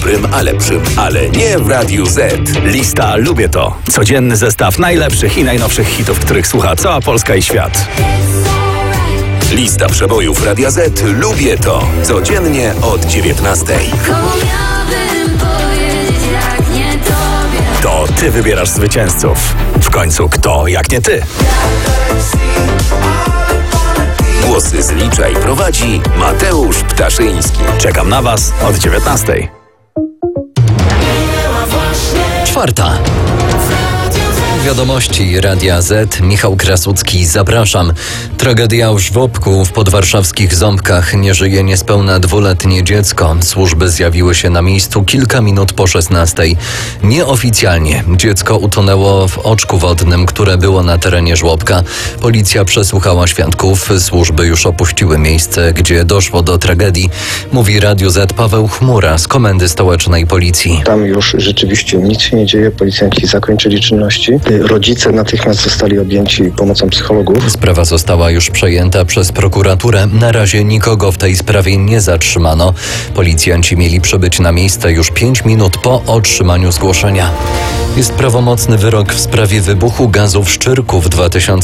dobrym, a lepszym, ale nie w Radiu Z. Lista Lubię To. Codzienny zestaw najlepszych i najnowszych hitów, których słucha cała Polska i świat. Lista przebojów Radia Z Lubię To. Codziennie od 19:00. To ty wybierasz zwycięzców. W końcu kto jak nie ty? Głosy zlicza i prowadzi Mateusz Ptaszyński. Czekam na was od 19:00. 4. Wiadomości Radia Z. Michał Krasucki, zapraszam. Tragedia w żłobku w podwarszawskich Ząbkach. Nie żyje niespełna 2-letnie dziecko. Służby zjawiły się na miejscu kilka minut po 16:00. Nieoficjalnie dziecko utonęło w oczku wodnym, które było na terenie żłobka. Policja przesłuchała świadków. Służby już opuściły miejsce, gdzie doszło do tragedii. Mówi Radiu Z Paweł Chmura z Komendy Stołecznej Policji. Tam już rzeczywiście nic się nie dzieje. Policjanci zakończyli czynności. Rodzice natychmiast zostali objęci pomocą psychologów. Sprawa została już przejęta przez prokuraturę. Na razie nikogo w tej sprawie nie zatrzymano. Policjanci mieli przybyć na miejsce już 5 minut po otrzymaniu zgłoszenia. Jest prawomocny wyrok w sprawie wybuchu gazu w Szczyrku w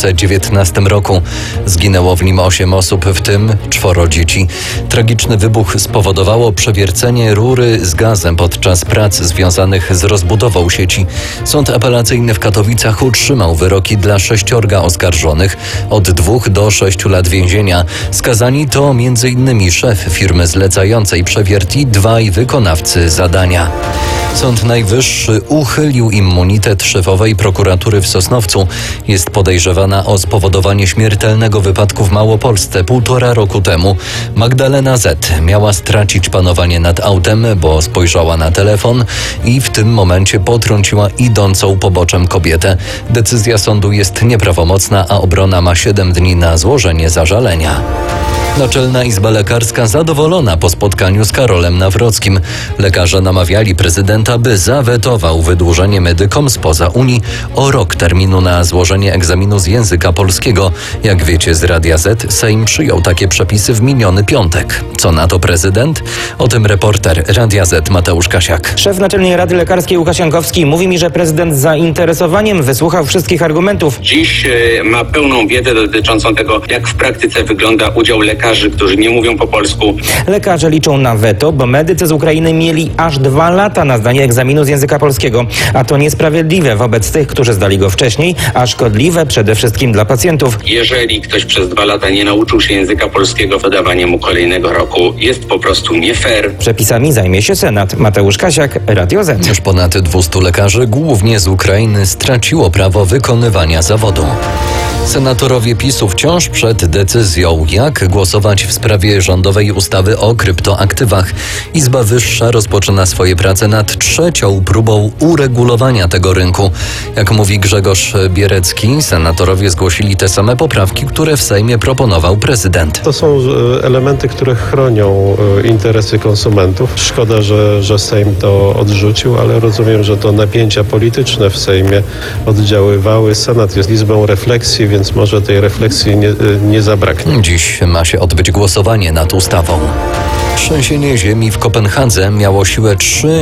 2019 roku. Zginęło w nim 8 osób, w tym 4 dzieci. Tragiczny wybuch spowodowało przewiercenie rury z gazem podczas prac związanych z rozbudową sieci. Sąd apelacyjny w Katowicach utrzymał wyroki dla 6 oskarżonych od 2 do 6 lat więzienia. Skazani to m.in. szef firmy zlecającej przewiert i 2 wykonawcy zadania. Sąd Najwyższy uchylił immunitet szefowej prokuratury w Sosnowcu. Jest podejrzewana o spowodowanie śmiertelnego wypadku w Małopolsce 1,5 roku temu. Magdalena Z. miała stracić panowanie nad autem, bo spojrzała na telefon i w tym momencie potrąciła idącą poboczem kobietę. Decyzja sądu jest nieprawomocna, a obrona ma 7 dni na złożenie zażalenia. Naczelna Izba Lekarska zadowolona po spotkaniu z Karolem Nawrockim. Lekarze namawiali prezydenta, by zawetował wydłużenie medykom spoza Unii o rok terminu na złożenie egzaminu z języka polskiego. Jak wiecie z Radia Z, Sejm przyjął takie przepisy w miniony piątek. Co na to prezydent? O tym reporter Radia Z Mateusz Kasiak. Szef Naczelnej Rady Lekarskiej Łukasz Jankowski mówi mi, że prezydent z zainteresowaniem wysłuchał wszystkich argumentów. Dziś ma pełną wiedzę dotyczącą tego, jak w praktyce wygląda udział lekarzy, którzy nie mówią po polsku. Lekarze liczą na weto, bo medycy z Ukrainy mieli aż 2 lata na zdanie egzaminu z języka polskiego. A to niesprawiedliwe wobec tych, którzy zdali go wcześniej, a szkodliwe przede wszystkim dla pacjentów. Jeżeli ktoś przez 2 lata nie nauczył się języka polskiego, to dawanie mu kolejnego roku jest po prostu nie fair. Przepisami zajmie się Senat. Mateusz Kasiak, Radio Z. Już ponad 200 lekarzy, głównie z Ukrainy, straciło prawo wykonywania zawodu. Senatorowie PiS-u wciąż przed decyzją, jak głosować w sprawie rządowej ustawy o kryptoaktywach. Izba Wyższa rozpoczyna swoje prace nad 3. próbą uregulowania tego rynku. Jak mówi Grzegorz Bierecki, senatorowie zgłosili te same poprawki, które w Sejmie proponował prezydent. To są elementy, które chronią interesy konsumentów. Szkoda, że Sejm to odrzucił, ale rozumiem, że to napięcia polityczne w Sejmie oddziaływały. Senat jest izbą refleksji, więc może tej refleksji nie zabraknie. Dziś ma się odbyć głosowanie nad ustawą. Trzęsienie ziemi w Kopenhadze miało siłę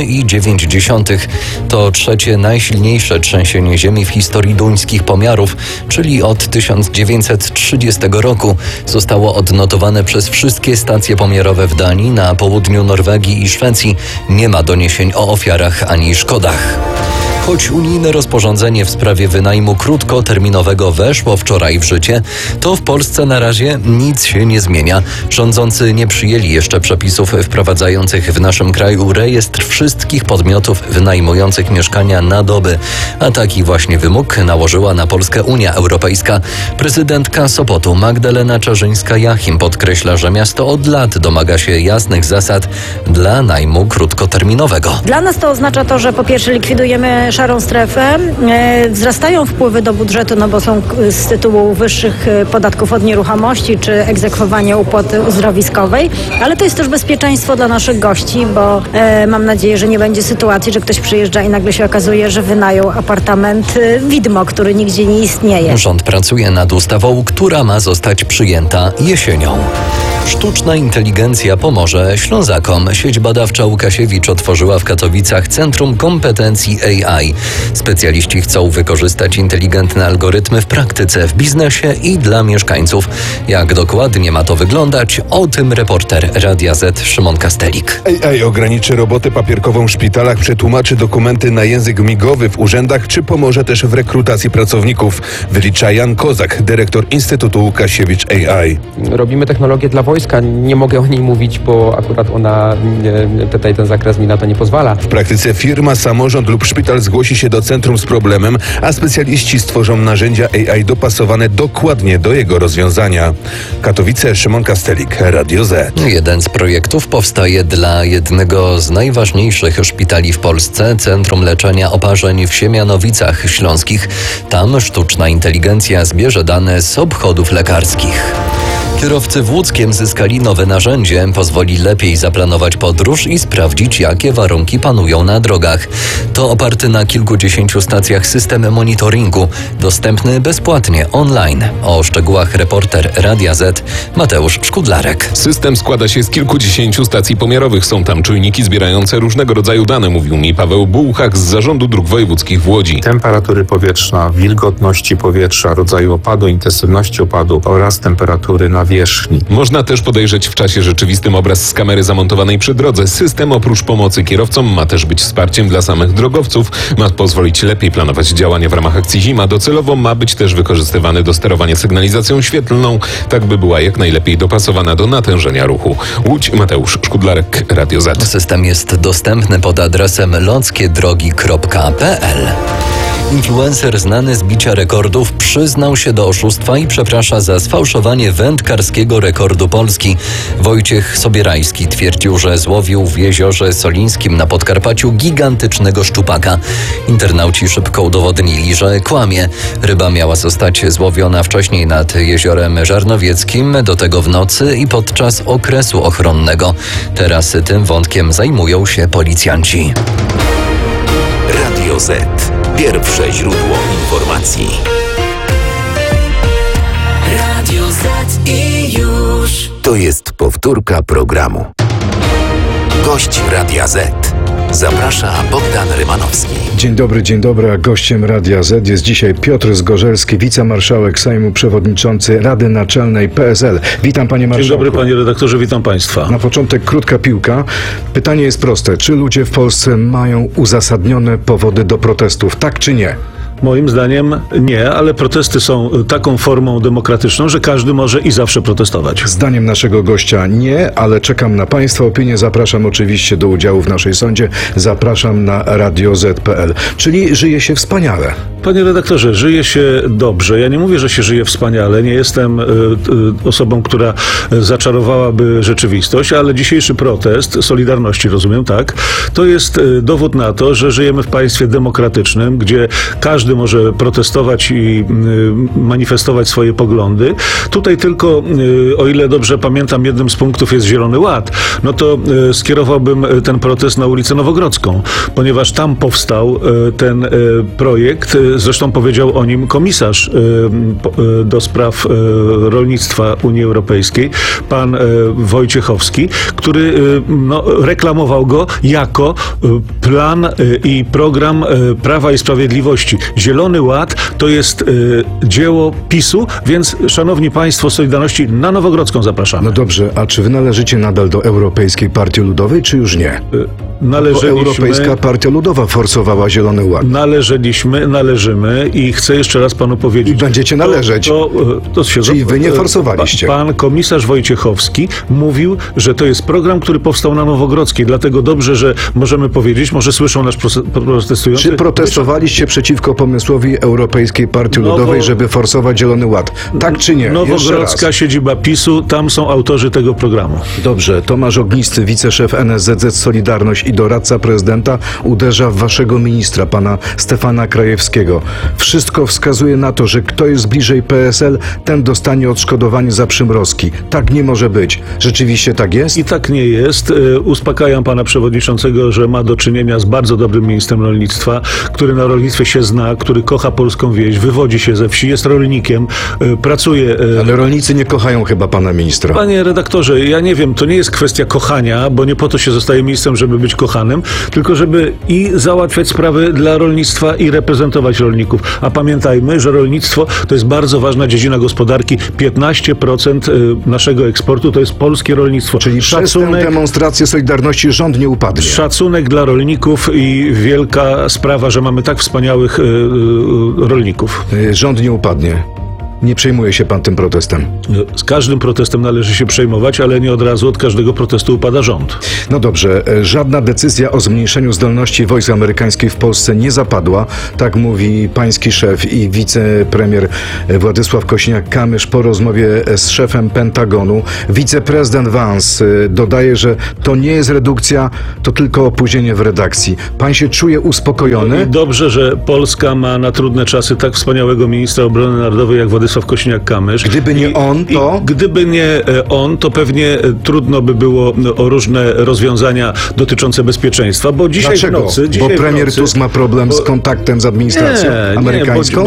3,9. To 3. najsilniejsze trzęsienie ziemi w historii duńskich pomiarów, czyli od 1930 roku. Zostało odnotowane przez wszystkie stacje pomiarowe w Danii, na południu Norwegii i Szwecji. Nie ma doniesień o ofiarach ani szkodach. Choć unijne rozporządzenie w sprawie wynajmu krótkoterminowego weszło wczoraj w życie, to w Polsce na razie nic się nie zmienia. Rządzący nie przyjęli jeszcze przepisów wprowadzających w naszym kraju rejestr wszystkich podmiotów wynajmujących mieszkania na doby. A taki właśnie wymóg nałożyła na Polskę Unia Europejska. Prezydentka Sopotu Magdalena Czarzyńska-Jachim podkreśla, że miasto od lat domaga się jasnych zasad dla najmu krótkoterminowego. Dla nas to oznacza to, że po pierwsze likwidujemy szarą strefę, wzrastają wpływy do budżetu, no bo są z tytułu wyższych podatków od nieruchomości czy egzekwowania opłaty uzdrowiskowej, ale to jest też bezpieczeństwo dla naszych gości, bo mam nadzieję, że nie będzie sytuacji, że ktoś przyjeżdża i nagle się okazuje, że wynajął apartament widmo, który nigdzie nie istnieje. Rząd pracuje nad ustawą, która ma zostać przyjęta jesienią. Sztuczna inteligencja pomoże Ślązakom. Sieć badawcza Łukasiewicz otworzyła w Katowicach Centrum Kompetencji AI. Specjaliści chcą wykorzystać inteligentne algorytmy w praktyce, w biznesie i dla mieszkańców. Jak dokładnie ma to wyglądać? O tym reporter Radia Z Szymon Kastelik. AI ograniczy robotę papierkową w szpitalach, przetłumaczy dokumenty na język migowy w urzędach, czy pomoże też w rekrutacji pracowników, wylicza Jan Kozak, dyrektor Instytutu Łukasiewicz AI. Robimy technologię dla wojska, nie mogę o niej mówić, bo akurat ona, tutaj ten zakres mi na to nie pozwala. W praktyce firma, samorząd lub szpital zgłosi się do centrum z problemem, a specjaliści stworzą narzędzia AI dopasowane dokładnie do jego rozwiązania. Katowice, Szymon Kastelik, Radio Z. Jeden z projektów powstaje dla jednego z najważniejszych szpitali w Polsce, Centrum Leczenia Oparzeń w Siemianowicach Śląskich. Tam sztuczna inteligencja zbierze dane z obchodów lekarskich. Kierowcy w Łódzkiem zyskali nowe narzędzie, pozwoli lepiej zaplanować podróż i sprawdzić, jakie warunki panują na drogach. To oparty na kilkudziesięciu stacjach system monitoringu, dostępny bezpłatnie online. O szczegółach reporter Radia Z Mateusz Szkudlarek. System składa się z kilkudziesięciu stacji pomiarowych. Są tam czujniki zbierające różnego rodzaju dane, mówił mi Paweł Bułchak z Zarządu Dróg Wojewódzkich w Łodzi. Temperatury powietrza, wilgotności powietrza, rodzaju opadu, intensywności opadu oraz temperatury nawierzchni. Można też podejrzeć w czasie rzeczywistym obraz z kamery zamontowanej przy drodze. System oprócz pomocy kierowcom ma też być wsparciem dla samych drogowców. Ma pozwolić lepiej planować działania w ramach akcji Zima. Docelowo ma być też wykorzystywany do sterowania sygnalizacją świetlną, tak by była jak najlepiej dopasowana do natężenia ruchu. Łódź, Mateusz Szkudlarek, Radio Z. System jest dostępny pod adresem lockiedrogi.pl. Influencer znany z bicia rekordów przyznał się do oszustwa i przeprasza za sfałszowanie wędkarskiego rekordu Polski. Wojciech Sobierajski twierdził, że złowił w jeziorze Solińskim na Podkarpaciu gigantycznego szczupaka. Internauci szybko udowodnili, że kłamie. Ryba miała zostać złowiona wcześniej nad jeziorem Żarnowieckim, do tego w nocy i podczas okresu ochronnego. Teraz tym wątkiem zajmują się policjanci. Radio Z. Pierwsze źródło informacji. Radio Z i już. To jest powtórka programu. Gość Radia Z. Zaprasza Bogdan Rymanowski. Dzień dobry, a gościem Radia Z jest dzisiaj Piotr Zgorzelski, wicemarszałek Sejmu, przewodniczący Rady Naczelnej PSL. Witam, panie marszałku. Dzień dobry, panie redaktorze, witam państwa. Na początek krótka piłka. Pytanie jest proste. Czy ludzie w Polsce mają uzasadnione powody do protestów, tak czy nie? Moim zdaniem nie, ale protesty są taką formą demokratyczną, że każdy może i zawsze protestować. Zdaniem naszego gościa nie, ale czekam na państwa opinię. Zapraszam oczywiście do udziału w naszej sądzie. Zapraszam na radioz.pl. Czyli żyje się wspaniale. Panie redaktorze, żyje się dobrze. Ja nie mówię, że się żyje wspaniale. Nie jestem osobą, która zaczarowałaby rzeczywistość, ale dzisiejszy protest Solidarności, rozumiem, tak? To jest dowód na to, że żyjemy w państwie demokratycznym, gdzie każdy może protestować i manifestować swoje poglądy. Tutaj tylko, o ile dobrze pamiętam, jednym z punktów jest Zielony Ład. No to skierowałbym ten protest na ulicę Nowogrodzką, ponieważ tam powstał ten projekt. Zresztą powiedział o nim komisarz do spraw rolnictwa Unii Europejskiej, pan Wojciechowski, który reklamował go jako plan i program Prawa i Sprawiedliwości. Zielony Ład to jest dzieło PiS-u, więc szanowni państwo z Solidarności, na Nowogrodzką zapraszamy. No dobrze, a czy wy należycie nadal do Europejskiej Partii Ludowej, czy już nie? Bo Europejska Partia Ludowa forsowała Zielony Ład. Należymy i chcę jeszcze raz panu powiedzieć. I będziecie należeć. Czyli wy nie forsowaliście. Pan komisarz Wojciechowski mówił, że to jest program, który powstał na Nowogrodzkiej, dlatego dobrze, że możemy powiedzieć, może słyszą nasz protestujący. Czy protestowaliście przeciwko pomysłowi Europejskiej Partii Ludowej, żeby forsować Zielony Ład? Tak czy nie? Nowogrodzka siedziba PiS-u, tam są autorzy tego programu. Dobrze, Tomasz Ognisty, wiceszef NSZZ Solidarność wysoki doradca prezydenta uderza w waszego ministra, pana Stefana Krajewskiego. Wszystko wskazuje na to, że kto jest bliżej PSL, ten dostanie odszkodowanie za przymrozki. Tak nie może być. Rzeczywiście tak jest? I tak nie jest. Uspokajam pana przewodniczącego, że ma do czynienia z bardzo dobrym ministrem rolnictwa, który na rolnictwie się zna, który kocha polską wieś, wywodzi się ze wsi, jest rolnikiem, pracuje... Ale rolnicy nie kochają chyba pana ministra. Panie redaktorze, ja nie wiem, to nie jest kwestia kochania, bo nie po to się zostaje ministrem, żeby być kochanym, tylko żeby i załatwiać sprawy dla rolnictwa i reprezentować rolników. A pamiętajmy, że rolnictwo to jest bardzo ważna dziedzina gospodarki. 15% naszego eksportu to jest polskie rolnictwo. Czyli przez tę demonstrację Solidarności rząd nie upadnie. Szacunek dla rolników i wielka sprawa, że mamy tak wspaniałych rolników. Rząd nie upadnie. Nie przejmuje się pan tym protestem? Z każdym protestem należy się przejmować, ale nie od razu od każdego protestu upada rząd. No dobrze, żadna decyzja o zmniejszeniu zdolności wojsk amerykańskich w Polsce nie zapadła, tak mówi pański szef i wicepremier Władysław Kosiniak-Kamysz po rozmowie z szefem Pentagonu. Wiceprezydent Vance dodaje, że to nie jest redukcja, to tylko opóźnienie w redakcji. Pan się czuje uspokojony? No i dobrze, że Polska ma na trudne czasy tak wspaniałego ministra obrony narodowej jak Władysław Kosiniak-Kamysz. Gdyby nie on, to? Gdyby nie on, to pewnie trudno by było o różne rozwiązania dotyczące bezpieczeństwa, bo dzisiaj Dlaczego? w nocy... Bo premier Tusk ma problem z kontaktem z administracją amerykańską?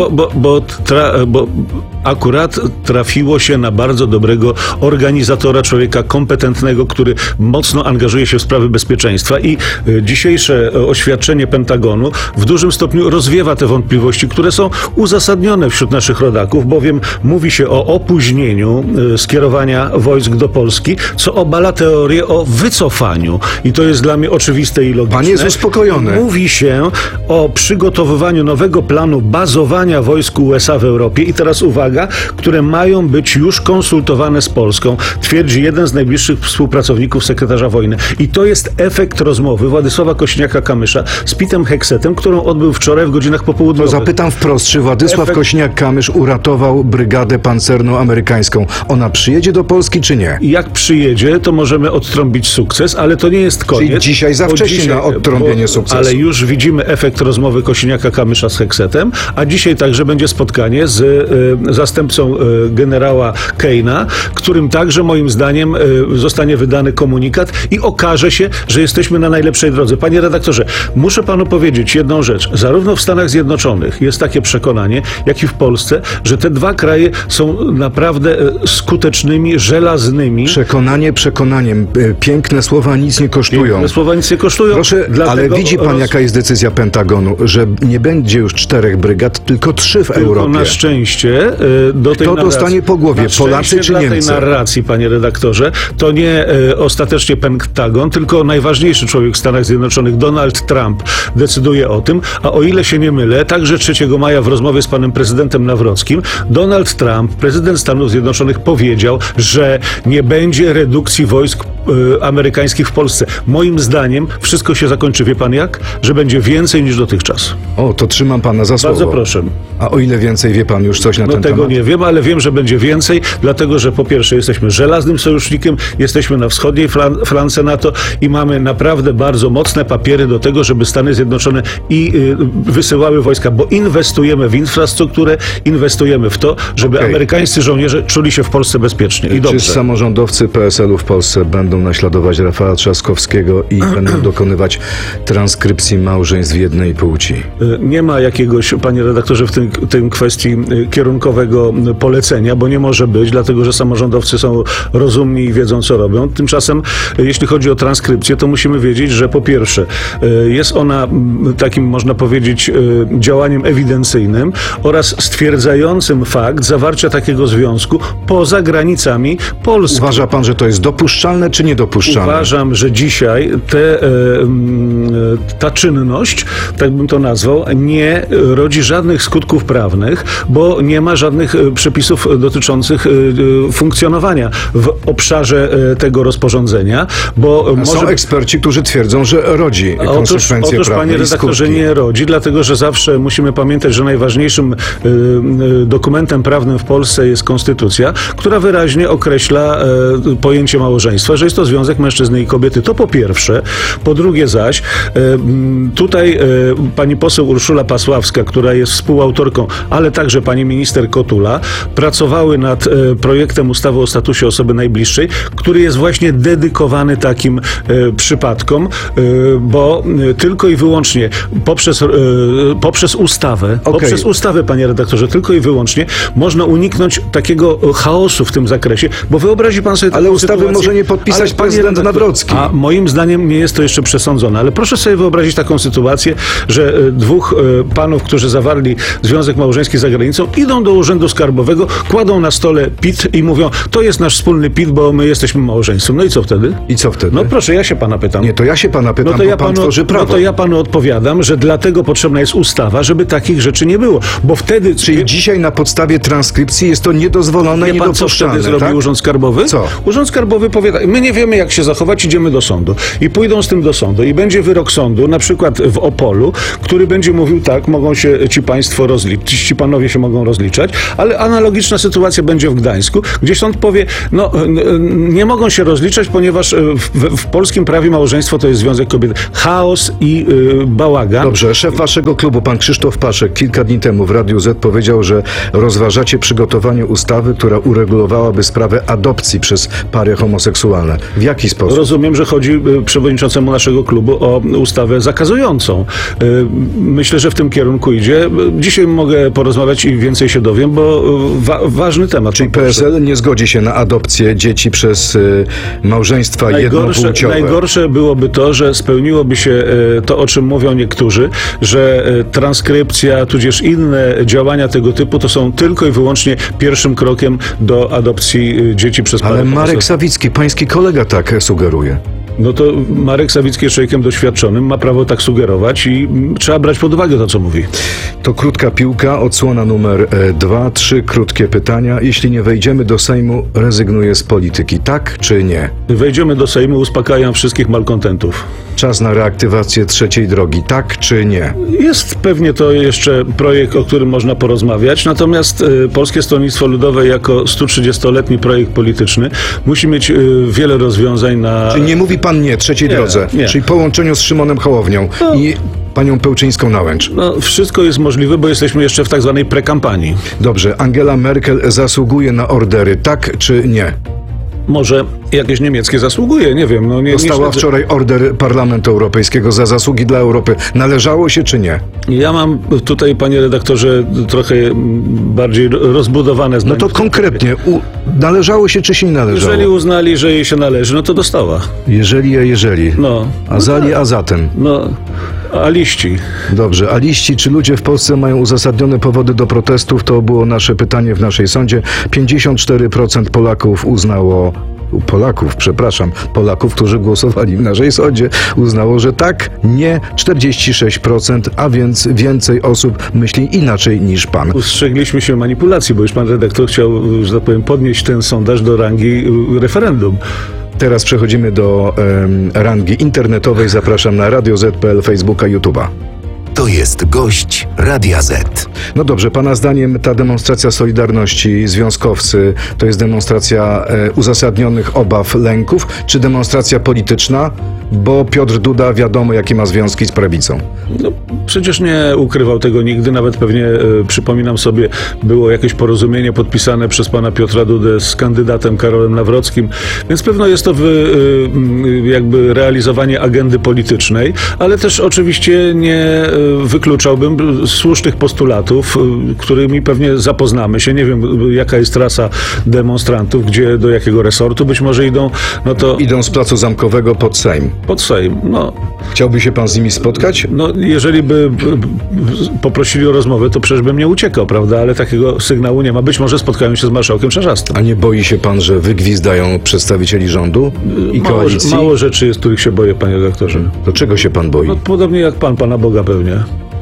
Bo akurat trafiło się na bardzo dobrego organizatora, człowieka kompetentnego, który mocno angażuje się w sprawy bezpieczeństwa i dzisiejsze oświadczenie Pentagonu w dużym stopniu rozwiewa te wątpliwości, które są uzasadnione wśród naszych rodaków, bowiem mówi się o opóźnieniu skierowania wojsk do Polski, co obala teorię o wycofaniu. I to jest dla mnie oczywiste i logiczne. Pan jest uspokojony. Mówi się o przygotowywaniu nowego planu bazowania wojsk USA w Europie i teraz uwaga, które mają być już konsultowane z Polską, twierdzi jeden z najbliższych współpracowników sekretarza wojny. I to jest efekt rozmowy Władysława Kosiniaka-Kamysza z Pitem Heksetem, którą odbył wczoraj w godzinach popołudniowych. To zapytam wprost, czy Władysław Kosiniak-Kamysz uratował brygadę pancerną amerykańską? Ona przyjedzie do Polski, czy nie? Jak przyjedzie, to możemy odtrąbić sukces, ale to nie jest koniec. Czyli dzisiaj za wcześnie na odtrąbienie sukcesu. Ale już widzimy efekt rozmowy Kosiniaka-Kamysza z Heksetem, a dzisiaj także będzie spotkanie z zastępcą generała Keina, którym także moim zdaniem zostanie wydany komunikat i okaże się, że jesteśmy na najlepszej drodze. Panie redaktorze, muszę panu powiedzieć jedną rzecz. Zarówno w Stanach Zjednoczonych jest takie przekonanie, jak i w Polsce, że te dwa kraje są naprawdę skutecznymi, żelaznymi. Przekonanie przekonaniem. Piękne słowa nic nie kosztują. Piękne słowa nic nie kosztują. Proszę, ale widzi pan, jaka jest decyzja Pentagonu, że nie będzie już 4 brygad, tylko 3 w Europie. Na szczęście do tej Kto dostanie po głowie? Polacy czy Niemcy? Dla tej narracji, panie redaktorze, to nie ostatecznie Pentagon, tylko najważniejszy człowiek w Stanach Zjednoczonych, Donald Trump, decyduje o tym, a o ile się nie mylę, także 3 maja w rozmowie z panem prezydentem Nawrockim, Donald Trump, prezydent Stanów Zjednoczonych, powiedział, że nie będzie redukcji wojsk amerykańskich w Polsce. Moim zdaniem wszystko się zakończy, wie pan jak? Że będzie więcej niż dotychczas. O, to trzymam pana za słowo. Bardzo proszę. A o ile więcej, wie pan już coś na ten temat? Tego nie wiem, ale wiem, że będzie więcej, dlatego że po pierwsze jesteśmy żelaznym sojusznikiem, jesteśmy na wschodniej flance NATO i mamy naprawdę bardzo mocne papiery do tego, żeby Stany Zjednoczone wysyłały wojska, bo inwestujemy w infrastrukturę, inwestujemy w to, żeby amerykańscy żołnierze czuli się w Polsce bezpiecznie i dobrze. Czy samorządowcy PSL-u w Polsce będą naśladować Rafała Trzaskowskiego i będą dokonywać transkrypcji małżeństw jednej płci? Nie ma jakiegoś, panie redaktorze, w tym kwestii kierunkowego polecenia, bo nie może być, dlatego że samorządowcy są rozumni i wiedzą, co robią. Tymczasem, jeśli chodzi o transkrypcję, to musimy wiedzieć, że po pierwsze jest ona takim, można powiedzieć, działaniem ewidencyjnym oraz stwierdzającym fakt zawarcia takiego związku poza granicami Polski. Uważa pan, że to jest dopuszczalne czy niedopuszczalne? Uważam, że dzisiaj ta czynność, tak bym to nazwał, nie rodzi żadnych skutków prawnych, bo nie ma żadnych przepisów dotyczących funkcjonowania w obszarze tego rozporządzenia, bo są eksperci, którzy twierdzą, że rodzi konsekwencje prawne. Panie redaktorze, nie rodzi, dlatego że zawsze musimy pamiętać, że najważniejszym dokumentem dokumentem prawnym w Polsce jest konstytucja, która wyraźnie określa pojęcie małżeństwa, że jest to związek mężczyzny i kobiety. To po pierwsze. Po drugie zaś, tutaj pani poseł Urszula Pasławska, która jest współautorką, ale także pani minister Kotula, pracowały nad projektem ustawy o statusie osoby najbliższej, który jest właśnie dedykowany takim przypadkom, bo tylko i wyłącznie poprzez ustawę, panie redaktorze, tylko i wyłącznie można uniknąć takiego chaosu w tym zakresie, bo wyobrazi pan sobie ale ustawy może nie podpisać prezydent Nawrocki. A moim zdaniem nie jest to jeszcze przesądzone, ale proszę sobie wyobrazić taką sytuację, że dwóch panów, którzy zawarli związek małżeński za granicą, idą do urzędu skarbowego, kładą na stole PIT i mówią, to jest nasz wspólny PIT, bo my jesteśmy małżeństwem. No i co wtedy? I co wtedy? No proszę, ja się pana pytam. Nie, to ja się pana pytam, bo pan tworzy prawo. No to ja panu odpowiadam, że dlatego potrzebna jest ustawa, żeby takich rzeczy nie było, bo wtedy... Czyli dzisiaj na podstawie transkrypcji jest to niedozwolone i niedopuszczalne, co wtedy zrobi Urząd Skarbowy? Co? Urząd Skarbowy powie, my nie wiemy jak się zachować, idziemy do sądu. I pójdą z tym do sądu i będzie wyrok sądu, na przykład w Opolu, który będzie mówił tak, mogą się ci państwo rozliczyć, ci panowie się mogą rozliczać, ale analogiczna sytuacja będzie w Gdańsku, gdzie sąd powie, no nie mogą się rozliczać, ponieważ w polskim prawie małżeństwo to jest związek kobiet. Chaos i bałagan. Dobrze, szef waszego klubu, pan Krzysztof Paszek, kilka dni temu w Radiu Z powiedział, że rozważacie przygotowanie ustawy, która uregulowałaby sprawę adopcji przez pary homoseksualne. W jaki sposób? Rozumiem, że chodzi przewodniczącemu naszego klubu o ustawę zakazującą. Myślę, że w tym kierunku idzie. Dzisiaj mogę porozmawiać i więcej się dowiem, bo ważny temat. Czyli PSL nie zgodzi się na adopcję dzieci przez małżeństwa jednopłciowe. Najgorsze byłoby to, że spełniłoby się to, o czym mówią niektórzy, że transkrypcja, tudzież inne działania tego typu to są tylko i wyłącznie pierwszym krokiem do adopcji dzieci przez pary. Ale Marek Sawicki, pański kolega, tak sugeruje. No to Marek Sawicki jest człowiekiem doświadczonym, ma prawo tak sugerować i trzeba brać pod uwagę to, co mówi. To krótka piłka, odsłona numer 2, 3 krótkie pytania. Jeśli nie wejdziemy do Sejmu, rezygnuję z polityki, tak czy nie? Wejdziemy do Sejmu, uspokajam wszystkich malkontentów. Czas na reaktywację trzeciej drogi, tak czy nie? Jest pewnie to jeszcze projekt, o którym można porozmawiać, natomiast Polskie Stronnictwo Ludowe jako 130-letni projekt polityczny musi mieć wiele rozwiązań na... Czyli nie mówi pan nie trzeciej drodze, nie. Czyli połączeniu z Szymonem Hołownią i panią Pełczyńską-Nałęcz. No, wszystko jest możliwe, bo jesteśmy jeszcze w tak zwanej prekampanii. Dobrze, Angela Merkel zasługuje na ordery, tak czy nie? Może jakieś niemieckie zasługuje, nie wiem. No Dostała wczoraj order Parlamentu Europejskiego za zasługi dla Europy. Należało się czy nie? Ja mam tutaj, panie redaktorze, trochę bardziej rozbudowane zdanie. No to konkretnie, należało się czy się nie należało? Jeżeli uznali, że jej się należy, no to dostała. Jeżeli. No. A zali, a zatem? No, a liści. Dobrze, a liści, czy ludzie w Polsce mają uzasadnione powody do protestów? To było nasze pytanie w naszej sądzie. 54% Polaków uznało Polaków, którzy głosowali w naszej sądzie, uznało, że tak, nie 46%, a więc więcej osób myśli inaczej niż pan. Ustrzegliśmy się manipulacji, bo już pan redaktor chciał, że tak powiem, podnieść ten sondaż do rangi referendum. Teraz przechodzimy do rangi internetowej. Zapraszam na Radio Z.pl, Facebooka, YouTube'a. To jest gość Radia Z. No dobrze, pana zdaniem ta demonstracja Solidarności, związkowcy, to jest demonstracja uzasadnionych obaw, lęków, czy demonstracja polityczna? Bo Piotr Duda wiadomo, jakie ma związki z prawicą. No, przecież nie ukrywał tego nigdy, nawet pewnie, przypominam sobie, było jakieś porozumienie podpisane przez pana Piotra Dudę z kandydatem Karolem Nawrockim, więc pewno jest to jakby realizowanie agendy politycznej, ale też oczywiście nie wykluczałbym słusznych postulatów, którymi pewnie zapoznamy się. Nie wiem, jaka jest trasa demonstrantów, gdzie, do jakiego resortu być może idą, no to... Idą z Placu Zamkowego pod Sejm. Pod Sejm, no. Chciałby się pan z nimi spotkać? No, jeżeli by poprosili o rozmowę, to przecież bym nie uciekał, prawda? Ale takiego sygnału nie ma. Być może spotkają się z marszałkiem Czarzastym. A nie boi się pan, że wygwizdają przedstawicieli rządu i koalicji? Mało rzeczy jest, których się boję, panie redaktorze. Do czego się pan boi? No, podobnie jak pan, pana Boga pewnie.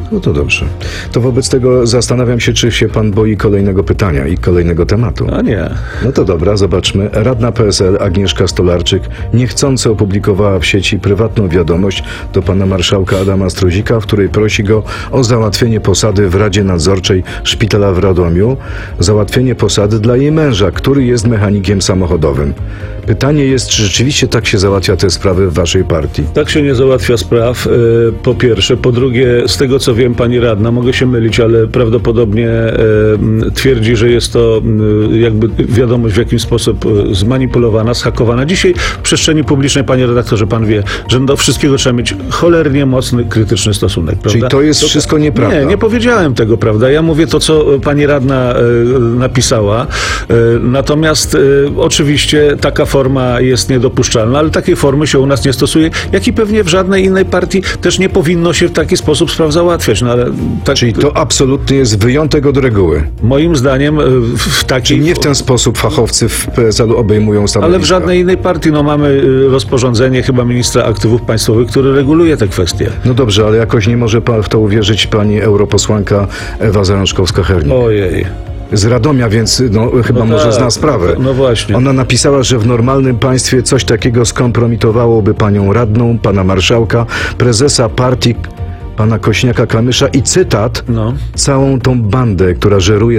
No to dobrze. To wobec tego zastanawiam się, czy się pan boi kolejnego pytania i kolejnego tematu. A nie. No to dobra, zobaczmy. Radna PSL Agnieszka Stolarczyk niechcący opublikowała w sieci prywatną wiadomość do pana marszałka Adama Struzika, w której prosi go o załatwienie posady w Radzie Nadzorczej Szpitala w Radomiu, załatwienie posady dla jej męża, który jest mechanikiem samochodowym. Pytanie jest, czy rzeczywiście tak się załatwia te sprawy w waszej partii? Tak się nie załatwia spraw, po pierwsze. Po drugie, z tego co wiem, pani radna, mogę się mylić, ale prawdopodobnie twierdzi, że jest to jakby wiadomość w jakiś sposób zmanipulowana, zhakowana. Dzisiaj w przestrzeni publicznej, panie redaktorze, pan wie, że do wszystkiego trzeba mieć cholernie mocny, krytyczny stosunek, prawda? Czyli to jest wszystko nieprawda? Nie powiedziałem tego, prawda? Ja mówię to, co pani radna napisała. Natomiast oczywiście taka forma jest niedopuszczalna, ale takiej formy się u nas nie stosuje, jak i pewnie w żadnej innej partii też nie powinno się w taki sposób spraw załatwiać. No, ale tak, czyli to absolutnie jest wyjątek od reguły? Moim zdaniem w takiej... Czyli nie w ten sposób fachowcy w PSL-u obejmują stanowiska? Ale w żadnej innej partii mamy rozporządzenie chyba ministra aktywów państwowych, który reguluje te kwestie. No dobrze, ale jakoś nie może w to uwierzyć pani europosłanka Ewa Zalążkowska-Hernik. Ojej. Z Radomia, więc chyba może zna sprawę. No właśnie. Ona napisała, że w normalnym państwie coś takiego skompromitowałoby panią radną, pana marszałka, prezesa partii, pana Kośniaka-Kamysza i cytat, całą tą bandę, która żeruje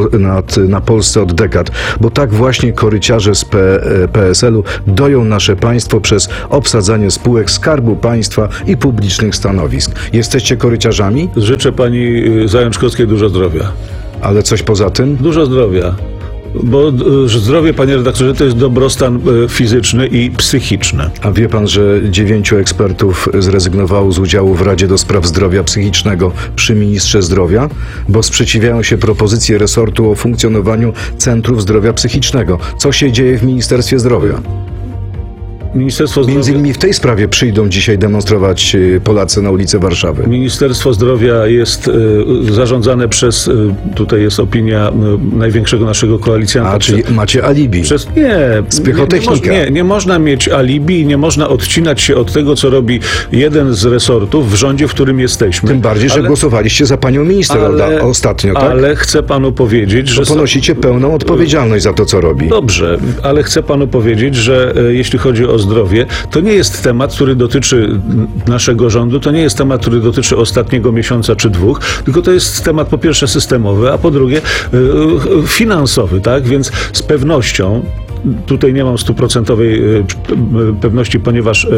na Polsce od dekad, bo tak właśnie koryciarze z PSL-u doją nasze państwo przez obsadzanie spółek Skarbu Państwa i publicznych stanowisk. Jesteście koryciarzami? Życzę pani Zajączkowskiej dużo zdrowia. Ale coś poza tym? Dużo zdrowia. Bo zdrowie, panie redaktorze, to jest dobrostan fizyczny i psychiczny. A wie pan, że 9 ekspertów zrezygnowało z udziału w Radzie do Spraw Zdrowia Psychicznego przy ministrze zdrowia, bo sprzeciwiają się propozycji resortu o funkcjonowaniu Centrów Zdrowia Psychicznego. Co się dzieje w Ministerstwie Zdrowia? Ministerstwo Zdrowia... Między innymi w tej sprawie przyjdą dzisiaj demonstrować Polacy na ulicy Warszawy. Ministerstwo Zdrowia jest zarządzane przez, tutaj jest opinia największego naszego koalicjanta. A, czyli macie alibi? Z pychotechnika. Nie można mieć alibi i nie można odcinać się od tego, co robi jeden z resortów w rządzie, w którym jesteśmy. Tym bardziej, że głosowaliście za panią minister ostatnio, tak? Ale chcę panu powiedzieć, że... ponosicie pełną odpowiedzialność za to, co robi. Dobrze, ale chcę panu powiedzieć, że jeśli chodzi o zdrowie, to nie jest temat, który dotyczy naszego rządu, to nie jest temat, który dotyczy ostatniego miesiąca czy dwóch, tylko to jest temat po pierwsze systemowy, a po drugie finansowy, tak? Więc z pewnością tutaj nie mam 100% pewności, ponieważ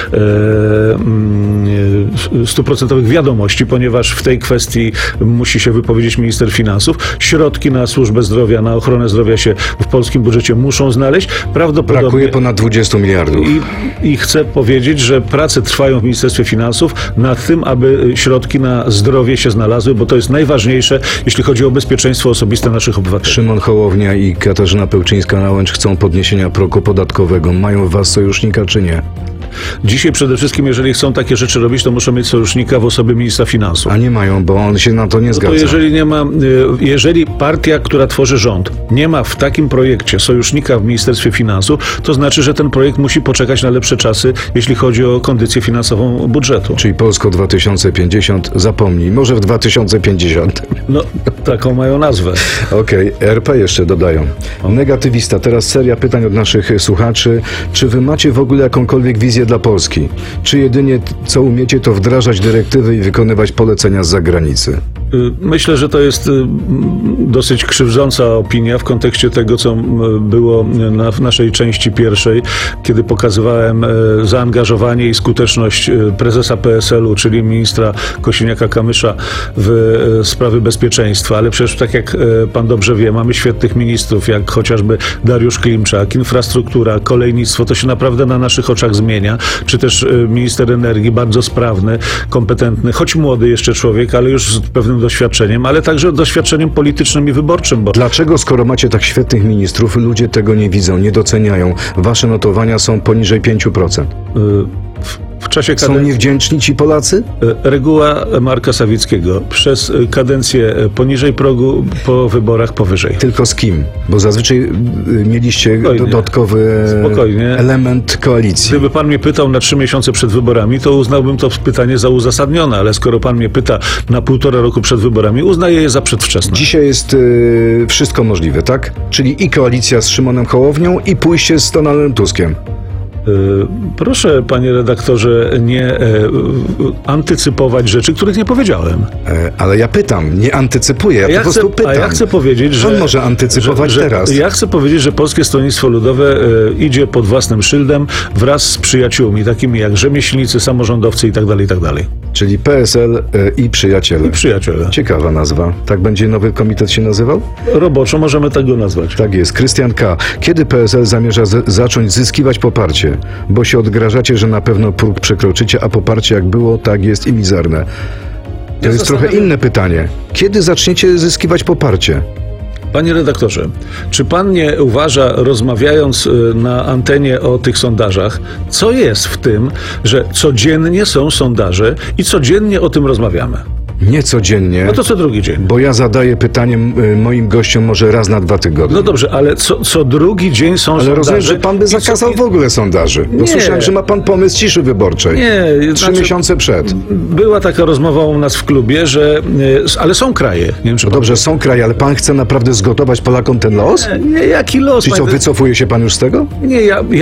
100% wiadomości, ponieważ w tej kwestii musi się wypowiedzieć minister finansów. Środki na służbę zdrowia, na ochronę zdrowia się w polskim budżecie muszą znaleźć. Prawdopodobnie brakuje ponad 20 miliardów. I chcę powiedzieć, że prace trwają w Ministerstwie Finansów nad tym, aby środki na zdrowie się znalazły, bo to jest najważniejsze, jeśli chodzi o bezpieczeństwo osobiste naszych obywateli. Szymon Hołownia i Katarzyna Pełczyńska-Nałęcz chcą podniesienia progu podatkowego. Mają w was sojusznika, czy nie? Dzisiaj przede wszystkim, jeżeli chcą takie rzeczy robić, to muszą mieć sojusznika w osobie ministra finansów. A nie mają, bo on się na to nie zgadza. To jeżeli nie ma, jeżeli partia, która tworzy rząd, nie ma w takim projekcie sojusznika w Ministerstwie Finansów, to znaczy, że ten projekt musi poczekać na lepsze czasy, jeśli chodzi o kondycję finansową budżetu. Czyli Polsko 2050, zapomnij, może w 2050. No, taką mają nazwę. Okej, RP jeszcze dodają. Negatywista, teraz seria pytań od naszych słuchaczy. Czy wy macie w ogóle jakąkolwiek wizję dla Polski? Czy jedynie co umiecie, to wdrażać dyrektywy i wykonywać polecenia z zagranicy? Myślę, że to jest dosyć krzywdząca opinia w kontekście tego, co było w naszej części pierwszej, kiedy pokazywałem zaangażowanie i skuteczność prezesa PSL-u, czyli ministra Kosiniaka-Kamysza w sprawy bezpieczeństwa. Ale przecież, tak jak pan dobrze wie, mamy świetnych ministrów, jak chociażby Dariusz Klimczak, infrastruktura, kolejnictwo, to się naprawdę na naszych oczach zmienia. Czy też minister energii, bardzo sprawny, kompetentny, choć młody jeszcze człowiek, ale już z pewnym doświadczeniem, ale także doświadczeniem politycznym i wyborczym. Dlaczego, skoro macie tak świetnych ministrów, ludzie tego nie widzą, nie doceniają? Wasze notowania są poniżej 5%. W czasie Są kadencji niewdzięczni ci Polacy? reguła Marka Sawickiego. Przez kadencję poniżej progu, po wyborach powyżej. Tylko z kim? Bo zazwyczaj mieliście dodatkowy element koalicji. Gdyby pan mnie pytał na 3 miesiące przed wyborami, to uznałbym to pytanie za uzasadnione, ale skoro pan mnie pyta na 1,5 roku przed wyborami, uznaję je za przedwczesne. Dzisiaj jest wszystko możliwe, tak? Czyli i koalicja z Szymonem Hołownią, i pójście z Donaldem Tuskiem. Proszę, panie redaktorze, nie antycypować rzeczy, których nie powiedziałem. Ale ja pytam, nie antycypuję, ja po prostu pytam. A ja chcę powiedzieć, że... On może antycypować teraz. Ja chcę powiedzieć, że Polskie Stronnictwo Ludowe idzie pod własnym szyldem wraz z przyjaciółmi, takimi jak rzemieślnicy, samorządowcy itd., itd. Czyli PSL i Przyjaciele. I Przyjaciele. Ciekawa nazwa. Tak będzie nowy komitet się nazywał? Roboczo możemy tak go nazwać. Tak jest. Krystian K. Kiedy PSL zamierza zacząć zyskiwać poparcie? Bo się odgrażacie, że na pewno próg przekroczycie, a poparcie jak było, tak jest i mizerne. To jest trochę inne pytanie. Kiedy zaczniecie zyskiwać poparcie? Panie redaktorze, czy pan nie uważa, rozmawiając na antenie o tych sondażach, co jest w tym, że codziennie są sondaże i codziennie o tym rozmawiamy? Nie codziennie. No to co drugi dzień. Bo ja zadaję pytanie moim gościom może raz na 2 tygodnie. No dobrze, ale co drugi dzień są sondaże. Ale rozumiem, że pan by zakazał w ogóle sondaży. Bo słyszałem, że ma pan pomysł ciszy wyborczej. Nie. 3 miesiące przed. Była taka rozmowa u nas w klubie, że... Ale są kraje. Nie wiem, czy no dobrze, są kraje, ale pan chce naprawdę zgotować Polakom ten los? Nie, jaki los? Czyli co, wycofuje się pan już z tego? Nie,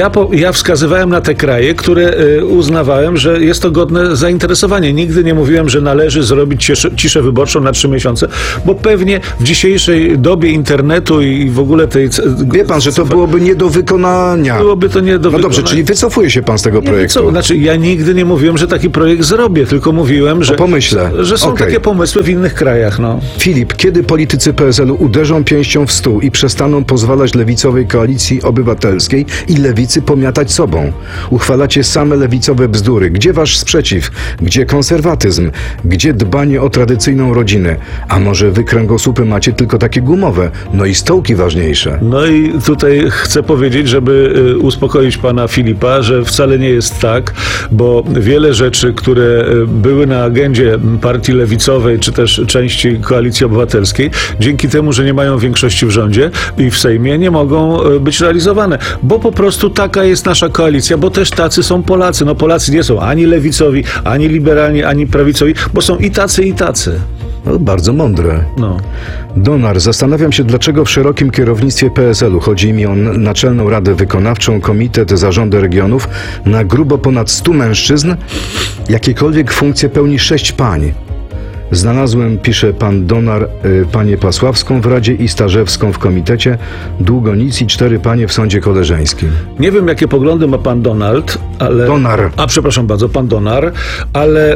ja wskazywałem na te kraje, które uznawałem, że jest to godne zainteresowanie. Nigdy nie mówiłem, że należy zrobić ciszę wyborczą na 3 miesiące, bo pewnie w dzisiejszej dobie internetu i w ogóle tej... Wie pan, że to byłoby nie do wykonania. Byłoby to nie do wykonania. No dobrze, czyli wycofuje się pan z tego projektu. Znaczy, ja nigdy nie mówiłem, że taki projekt zrobię, tylko mówiłem, że... Pomyślę. Są takie pomysły w innych krajach, no. Filip, kiedy politycy PSL-u uderzą pięścią w stół i przestaną pozwalać lewicowej koalicji obywatelskiej i lewicy pomiatać sobą? Uchwalacie same lewicowe bzdury. Gdzie wasz sprzeciw? Gdzie konserwatyzm? Gdzie dbanie o tradycyjną rodzinę? A może wy kręgosłupy macie tylko takie gumowe? No i stołki ważniejsze. No i tutaj chcę powiedzieć, żeby uspokoić pana Filipa, że wcale nie jest tak, bo wiele rzeczy, które były na agendzie partii lewicowej, czy też części Koalicji Obywatelskiej, dzięki temu, że nie mają większości w rządzie i w Sejmie, nie mogą być realizowane. Bo po prostu taka jest nasza koalicja, bo też tacy są Polacy. No Polacy nie są ani lewicowi, ani liberalni, ani prawicowi, bo są i tacy, i tacy. No, bardzo mądre. No. Donar, zastanawiam się, dlaczego w szerokim kierownictwie PSL-u, chodzi mi o Naczelną Radę Wykonawczą, Komitet, Zarządy Regionów, na grubo ponad 100 mężczyzn, jakiekolwiek funkcje pełni 6 pań. Znalazłem, pisze pan Donar, panię Pasławską w Radzie i Starzewską w komitecie, długo nic i 4 panie w sądzie koleżeńskim. Nie wiem, jakie poglądy ma pan Donald, ale... Donar. A, przepraszam bardzo, pan Donar, ale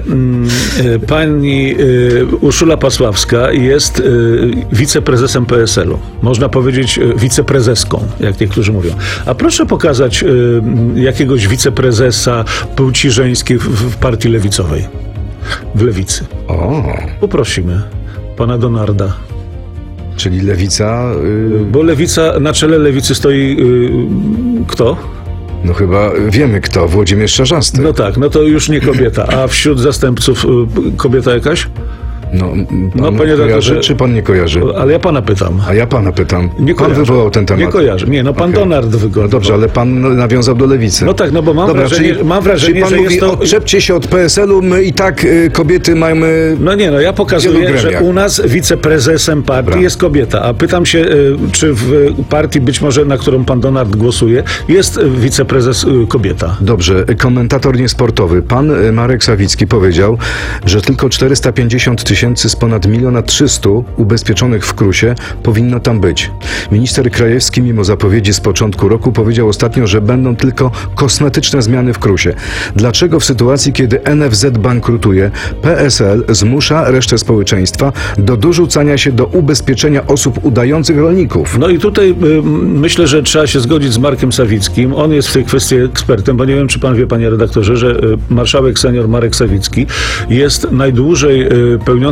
pani Urszula Pasławska jest wiceprezesem PSL-u. Można powiedzieć wiceprezeską, jak niektórzy mówią. A proszę pokazać jakiegoś wiceprezesa płci żeńskiej w partii lewicowej. W lewicy. O. Poprosimy pana Donarda. Czyli lewica... Bo lewica, na czele lewicy stoi kto? No chyba wiemy kto, Włodzimierz Czarzasty. No tak, no to już nie kobieta. A wśród zastępców kobieta jakaś? No, pan kojarzy, czy pan nie kojarzy? Ale ja pana pytam. A ja pana pytam. Nie pan wywołał ten temat. Nie kojarzy. Nie, no pan Donard wywołał. No dobrze, ale pan nawiązał do lewicy. No tak, no bo mam wrażenie, czyli pan że mówi, jest to... odczepcie się od PSL-u, my i tak kobiety mamy... No nie, no ja pokazuję, że u nas wiceprezesem partii jest kobieta, a pytam się, czy w partii, być może na którą pan Donard głosuje, jest wiceprezes kobieta. Dobrze, komentator niesportowy, pan Marek Sawicki powiedział, że tylko 450 000 z ponad 1 300 000 ubezpieczonych w KRUS-ie powinno tam być. Minister Krajewski, mimo zapowiedzi z początku roku, powiedział ostatnio, że będą tylko kosmetyczne zmiany w KRUS-ie. Dlaczego w sytuacji, kiedy NFZ bankrutuje, PSL zmusza resztę społeczeństwa do dorzucania się do ubezpieczenia osób udających rolników? No i tutaj myślę, że trzeba się zgodzić z Markiem Sawickim. On jest w tej kwestii ekspertem, bo nie wiem, czy pan wie, panie redaktorze, że marszałek senior Marek Sawicki jest najdłużej pełniący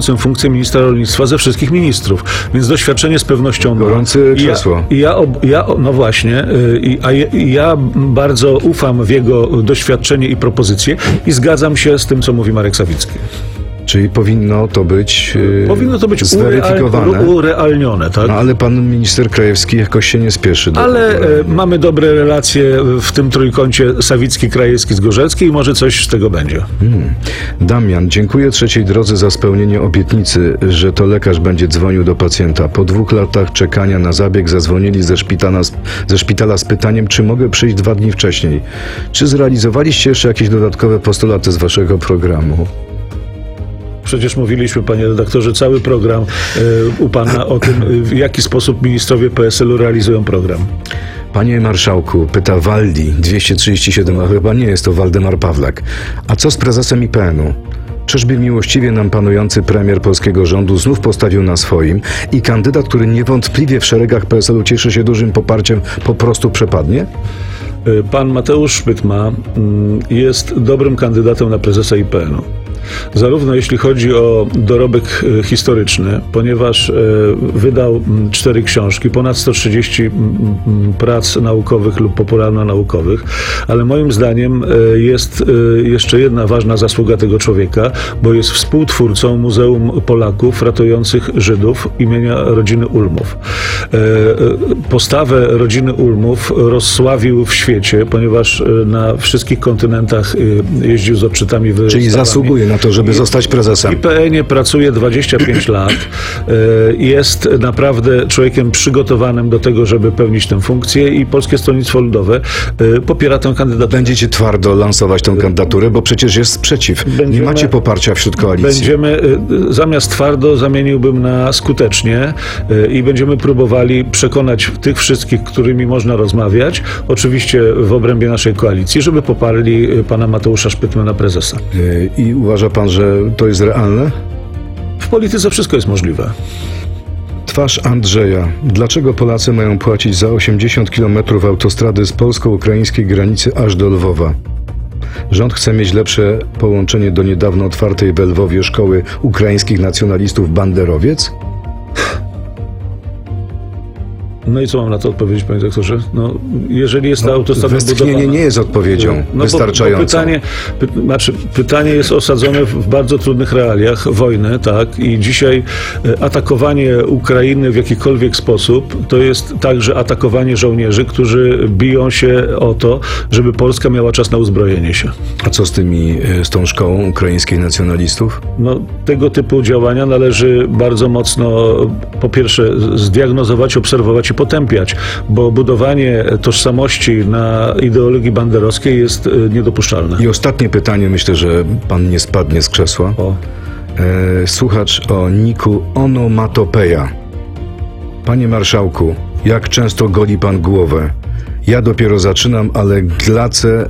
pełniącym funkcję ministra rolnictwa ze wszystkich ministrów. Więc doświadczenie z pewnością ma. Gorące krzesło. No właśnie. Ja bardzo ufam w jego doświadczenie i propozycje i zgadzam się z tym, co mówi Marek Sawicki. Czyli powinno to być zweryfikowane. Urealnione, tak? No, ale pan minister Krajewski jakoś się nie spieszy. Ale mamy dobre relacje w tym trójkącie Sawicki, Krajewski, Zgorzelski i może coś z tego będzie. Damian, dziękuję Trzeciej Drodze za spełnienie obietnicy, że to lekarz będzie dzwonił do pacjenta. Po 2 latach czekania na zabieg zadzwonili ze szpitala z pytaniem, czy mogę przyjść 2 dni wcześniej. Czy zrealizowaliście jeszcze jakieś dodatkowe postulaty z waszego programu? Przecież mówiliśmy, panie redaktorze, cały program u pana o tym, w jaki sposób ministrowie PSL-u realizują program. Panie marszałku, pyta Waldi 237, a chyba nie jest to Waldemar Pawlak. A co z prezesem IPN-u? Czyżby miłościwie nam panujący premier polskiego rządu znów postawił na swoim i kandydat, który niewątpliwie w szeregach PSL-u cieszy się dużym poparciem, po prostu przepadnie? Pan Mateusz Szpytma jest dobrym kandydatem na prezesa IPN-u. Zarówno jeśli chodzi o dorobek historyczny, ponieważ wydał 4 książki, ponad 130 prac naukowych lub popularno-naukowych, ale moim zdaniem jest jeszcze jedna ważna zasługa tego człowieka, bo jest współtwórcą Muzeum Polaków ratujących Żydów imienia rodziny Ulmów. Postawę rodziny Ulmów rozsławił w świecie, ponieważ na wszystkich kontynentach jeździł z odczytami wystawami. Czyli zasługuje na to, żeby zostać prezesem. W IPN-ie pracuje 25 lat. Jest naprawdę człowiekiem przygotowanym do tego, żeby pełnić tę funkcję i Polskie Stronnictwo Ludowe popiera tę kandydaturę. Będziecie twardo lansować tę kandydaturę, bo przecież jest sprzeciw. Nie macie poparcia wśród koalicji. Zamiast twardo zamieniłbym na skutecznie i będziemy próbowali przekonać tych wszystkich, którymi można rozmawiać, oczywiście w obrębie naszej koalicji, żeby poparli pana Mateusza Szpytmę na prezesa. I uważa pan, że to jest realne? W polityce wszystko jest możliwe. Twarz Andrzeja. Dlaczego Polacy mają płacić za 80 km autostrady z polsko-ukraińskiej granicy aż do Lwowa? Rząd chce mieć lepsze połączenie do niedawno otwartej w Lwowie szkoły ukraińskich nacjonalistów Banderowiec? No i co mam na to odpowiedzieć, panie doktorze? No, jeżeli jest ta autostrada westchnienie nie jest odpowiedzią wystarczającą. Pytanie jest osadzone w bardzo trudnych realiach wojny, tak? I dzisiaj atakowanie Ukrainy w jakikolwiek sposób to jest także atakowanie żołnierzy, którzy biją się o to, żeby Polska miała czas na uzbrojenie się. A co z tą szkołą ukraińskich nacjonalistów? No, tego typu działania należy bardzo mocno, po pierwsze, zdiagnozować, obserwować i potępiać, bo budowanie tożsamości na ideologii banderowskiej jest niedopuszczalne. I ostatnie pytanie, myślę, że pan nie spadnie z krzesła. Słuchacz o niku Onomatopeja. Panie marszałku, jak często goli pan głowę? Ja dopiero zaczynam, ale glacę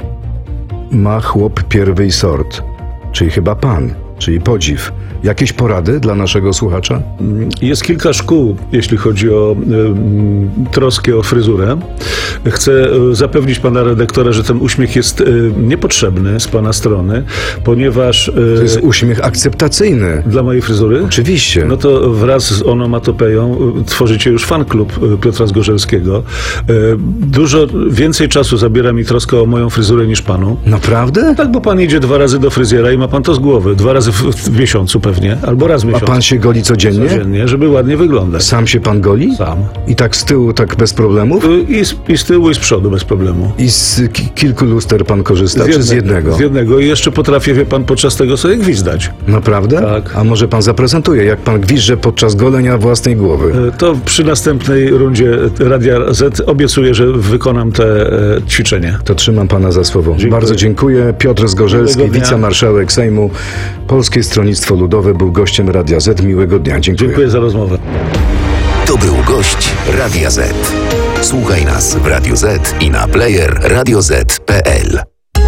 ma chłop pierwej sort. Czyli chyba pan, czyli podziw. Jakieś porady dla naszego słuchacza? Jest kilka szkół, jeśli chodzi o troskę o fryzurę. Chcę zapewnić pana redaktora, że ten uśmiech jest niepotrzebny z pana strony, ponieważ... To jest uśmiech akceptacyjny. Dla mojej fryzury? Oczywiście. No to wraz z Onomatopeją tworzycie już fan-klub Piotra Zgorzelskiego. Dużo więcej czasu zabiera mi troska o moją fryzurę niż panu. Naprawdę? Tak, bo pan idzie 2 razy do fryzjera i ma pan to z głowy. 2 razy w miesiącu pewnie, albo raz w miesiącu. A pan się goli codziennie? Codziennie, żeby ładnie wyglądać. Sam się pan goli? Sam. I tak z tyłu, tak bez problemów? I z tyłu, i z przodu bez problemu. I z kilku luster pan korzysta, czy z jednego? Z jednego i jeszcze potrafię, wie pan, podczas tego sobie gwizdać. Naprawdę? Tak. A może pan zaprezentuje, jak pan gwizdże podczas golenia własnej głowy? To przy następnej rundzie Radia Z obiecuję, że wykonam te ćwiczenie. To trzymam pana za słowo. Dziękuję. Bardzo dziękuję. Piotr Zgorzelski, wicemarszałek Sejmu, Polskie Stronnictwo Ludowe, był gościem Radia Z. Miłego dnia. Dziękuję. Dziękuję za rozmowę. To był gość Radia Z. Słuchaj nas w Radio Z i na player radioz.pl.